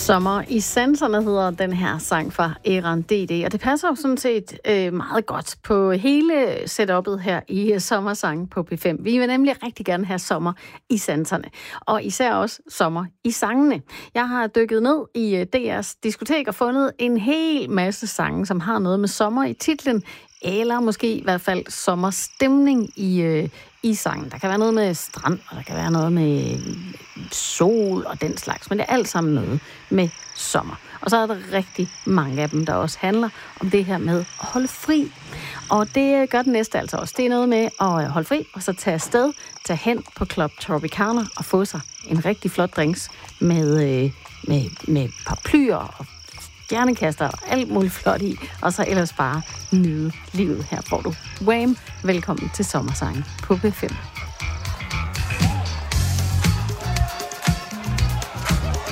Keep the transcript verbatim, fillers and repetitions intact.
Sommer i sanserne hedder den her sang fra Eran D D, og det passer jo sådan set øh, meget godt på hele setup'et her i uh, Sommersangen på P fem. Vi vil nemlig rigtig gerne have sommer i sanserne, og især også sommer i sangene. Jeg har dykket ned i uh, D R's diskotek og fundet en hel masse sange, som har noget med sommer i titlen, eller måske i hvert fald sommerstemning i, øh, i sangen. Der kan være noget med strand, og der kan være noget med sol og den slags, men det er alt sammen noget med sommer. Og så er der rigtig mange af dem, der også handler om det her med at holde fri. Og det gør den næste altså også. Det er noget med at holde fri, og så tage afsted, tage hen på Club Tropicana og få sig en rigtig flot drinks med, øh, med, med paraplyer og stjernekaster og alt muligt flot i, og så ellers bare nyde livet. Her får du Wham! Velkommen til Sommersangen på P fem.